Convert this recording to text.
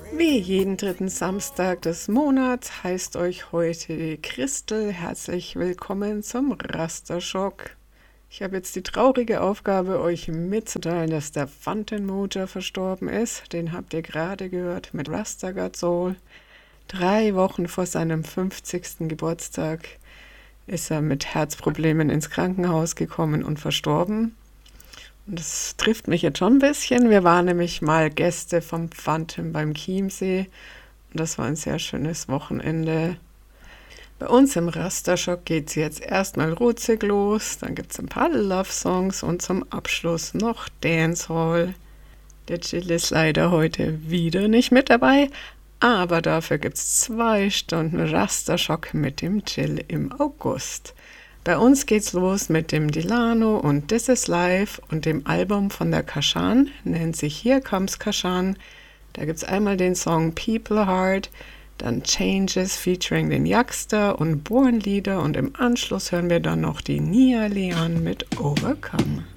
Wie jeden dritten Samstag des Monats heißt euch heute die Christel herzlich willkommen zum Rasterschock. Ich habe jetzt die traurige Aufgabe, euch mitzuteilen, dass der Phantom Moja verstorben ist. Den habt ihr gerade gehört mit Rasta God Soul. 3 Wochen vor seinem 50. Geburtstag ist er mit Herzproblemen ins Krankenhaus gekommen und verstorben. Und das trifft mich jetzt schon ein bisschen. Wir waren nämlich mal Gäste vom Phantom beim Chiemsee. Und das war ein sehr schönes Wochenende. Bei uns im Rasterschock geht es jetzt erstmal rutzig los. Dann gibt es ein paar Love-Songs und zum Abschluss noch Dancehall. Der Jill ist leider heute wieder nicht mit dabei. Aber dafür gibt es 2 Stunden Rasterschock mit dem Jill im August. Bei uns geht's los mit dem Delano und This Is Life und dem Album von der Kashan, nennt sich Here Comes Kashan. Da gibt's einmal den Song People Heart, dann Changes featuring den Youngster und Born Leader und im Anschluss hören wir dann noch die Nia Leon mit Overcome.